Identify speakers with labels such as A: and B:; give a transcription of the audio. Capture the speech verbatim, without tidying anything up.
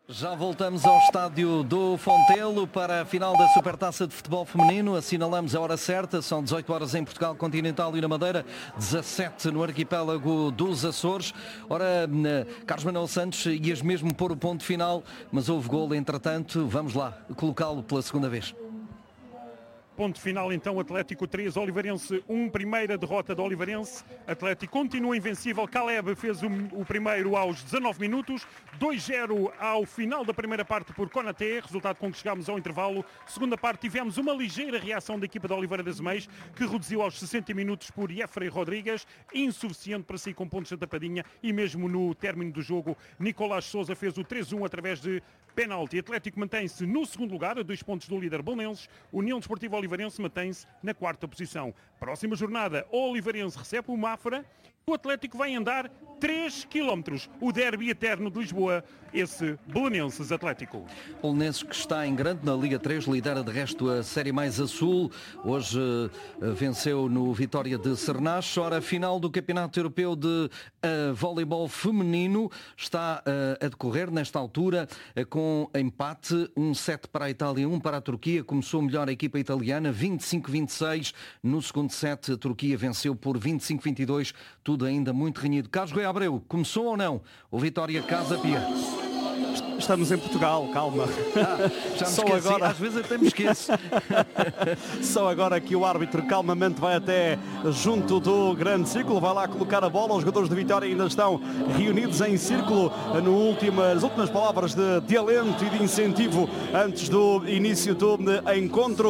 A: Já voltamos ao estádio do Fontelo para a final da Supertaça de Futebol Feminino. Assinalamos a hora certa, são dezoito horas em Portugal Continental e na Madeira, dezassete no arquipélago dos Açores. Ora, Carlos Manuel Santos, ias mesmo pôr o ponto final, mas houve golo entretanto. Vamos lá, colocá-lo pela segunda vez.
B: Ponto final então, Atlético três, Oliveirense um, primeira derrota do Oliveirense. Atlético continua invencível, Caleb fez o, o primeiro aos dezanove minutos, dois zero ao final da primeira parte por Konaté, resultado com que chegámos ao intervalo. Segunda parte tivemos uma ligeira reação da equipa da Oliveira das Meias, que reduziu aos sessenta minutos por Jeffrey Rodrigues, insuficiente para sair com pontos da tapadinha, e mesmo no término do jogo, Nicolás Sousa fez o três um através de penalti. Atlético mantém-se no segundo lugar, a dois pontos do líder Belenenses. União Desportiva Oliveirense mantém-se na quarta posição. Próxima jornada, o Oliveirense recebe o Mafra. O Atlético vai andar três quilómetros. O derby eterno de Lisboa, esse Belenenses Atlético.
A: Belenenses que está em grande na Liga três, lidera de resto a Série Mais a Sul. Hoje uh, venceu no Vitória de Cernache. Ora, a final do Campeonato Europeu de uh, Voleibol Feminino está uh, a decorrer nesta altura uh, com empate. Um set para a Itália, um para a Turquia. Começou melhor a equipa italiana, vinte e cinco a vinte e seis. No segundo set, a Turquia venceu por vinte e cinco a vinte e dois. Tudo ainda muito renhido. Carlos Goia Abreu, começou ou não o Vitória Casa Pia?
C: Estamos em Portugal, calma.
A: Ah, já me
C: Só
A: esqueci.
C: agora...
A: Às vezes até me esqueço.
C: Só agora que o árbitro calmamente vai até junto do grande círculo, vai lá colocar a bola. Os jogadores de Vitória ainda estão reunidos em círculo no último, nas últimas palavras de, de alento e de incentivo antes do início do encontro.